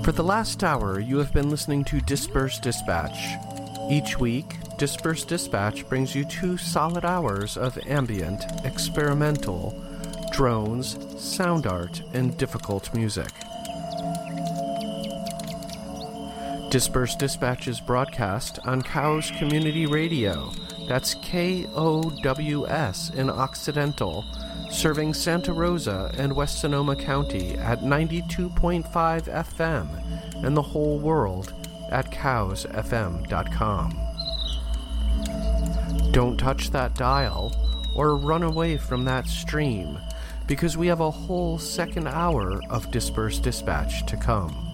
For the last hour, you have been listening to Disperse Dispatch. Each week, Disperse Dispatch brings you 2 solid hours of ambient, experimental, drones, sound art, and difficult music. Disperse Dispatch is broadcast on KOWS Community Radio. That's KOWS in Occidental, serving Santa Rosa and West Sonoma County at 92.5 FM and the whole world at kowsfm.com. Don't touch that dial or run away from that stream, because we have a whole second hour of Disperse Dispatch to come.